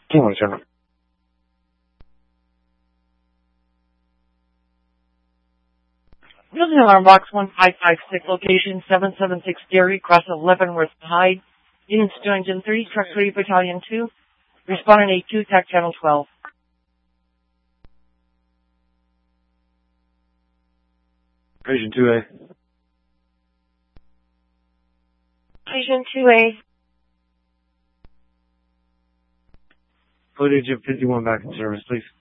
Team 1 General. Building alarm box 1556, location 776 Dairy, Cross 11 West Hyde. Units 2 Engine 3, Truck 3, Battalion 2. Respondent 82, TAC Channel 12. Agent 2A. Agent 2A. Footage of 51 back in service, please.